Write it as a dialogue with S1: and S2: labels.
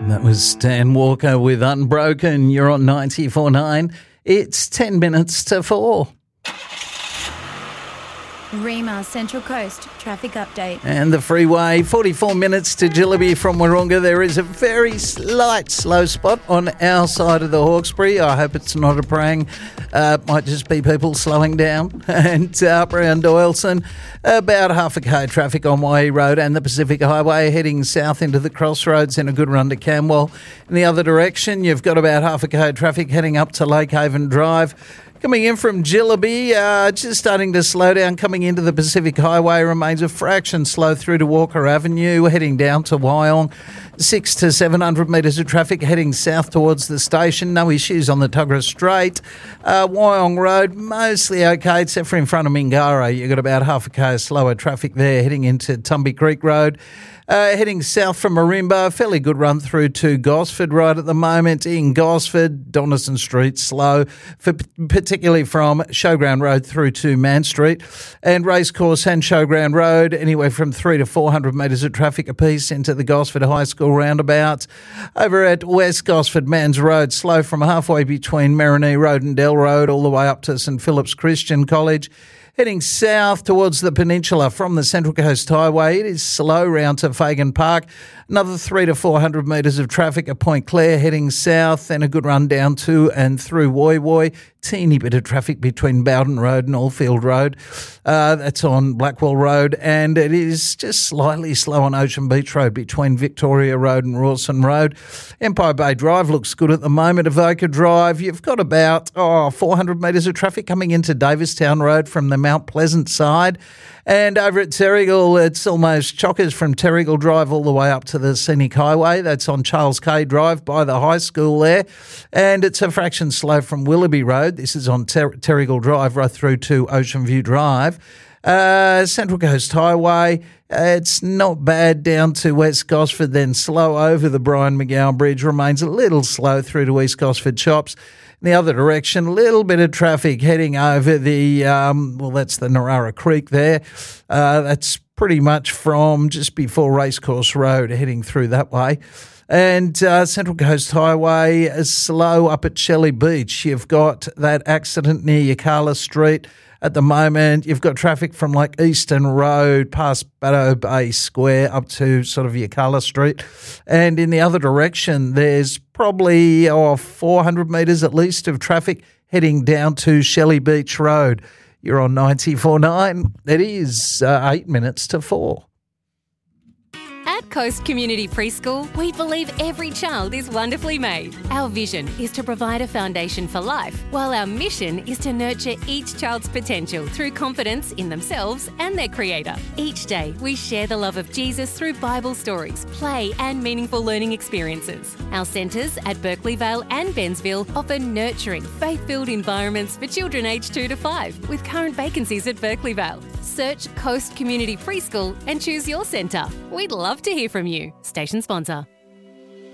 S1: That was Stan Walker with Unbroken. You're on 94.9. It's 10 minutes to 4.
S2: Rima Central Coast traffic update.
S1: And the freeway, 44 minutes to Jillaby from Wahroonga. There is a very slight slow spot on our side of the Hawkesbury. I hope it's not a prang. Might just be people slowing down. And up around Doyleson, about half a k traffic on Waihi Road and the Pacific Highway heading south into the crossroads in a good run to Camwell. In the other direction, you've got about half a k traffic heading up to Lake Haven Drive. Coming in from Jillaby, just starting to slow down. Coming into the Pacific Highway remains a fraction slow through to Walker Avenue, heading down to Wyong. 600 to 700 metres of traffic heading south towards the station. No issues on the Tuggerah Strait. Wyong Road, mostly okay, except for in front of Mingara. You've got about half a k slower traffic there heading into Tumby Creek Road. Heading south from Marimba, fairly good run through to Gosford right at the moment. In Gosford, Donaldson Street slow, particularly from Showground Road through to Man Street. And Racecourse and Showground Road, anywhere from 300 to 400 metres of traffic apiece into the Gosford High School roundabout. Over at West Gosford Mans Road, slow from halfway between Marinee Road and Dell Road all the way up to St Philip's Christian College. Heading south towards the peninsula from the Central Coast Highway, it is slow round to Fagan Park. Another 300 to 400 metres of traffic at Point Clare heading south, and a good run down to and through Woy Woy. Teeny bit of traffic between Bowden Road and Allfield Road. That's on Blackwell Road, and it is just slightly slow on Ocean Beach Road between Victoria Road and Rawson Road. Empire Bay Drive looks good at the moment. Avoca Drive, you've got about 400 metres of traffic coming into Davistown Road from the Mount Pleasant side. And over at Terrigal, it's almost chockers from Terrigal Drive all the way up to the Scenic Highway. That's on Charles K Drive by the high school there. And it's a fraction slow from Willoughby Road. This is on Terrigal Drive right through to Ocean View Drive. Central Coast Highway, it's not bad down to West Gosford, then slow over the Brian McGowan Bridge. Remains a little slow through to East Gosford Shops. In the other direction, a little bit of traffic heading over the, that's the Narara Creek there. That's pretty much from just before Racecourse Road, heading through that way. And Central Coast Highway is slow up at Shelley Beach. You've got that accident near Yacala Street. At the moment, you've got traffic from like Eastern Road past Baddow Bay Square up to sort of Yacala Street. And in the other direction, there's probably 400 metres at least of traffic heading down to Shelley Beach Road. You're on 94.9. It is 8 minutes to 4.
S3: At Coast Community Preschool, we believe every child is wonderfully made. Our vision is to provide a foundation for life, while our mission is to nurture each child's potential through confidence in themselves and their Creator. Each day, we share the love of Jesus through Bible stories, play and meaningful learning experiences. Our centres at Berkeley Vale and Bensville offer nurturing, faith-filled environments for children aged 2 to 5, with current vacancies at Berkeley Vale. Search Coast Community Preschool and choose your centre. We'd love to hear from you. Station sponsor.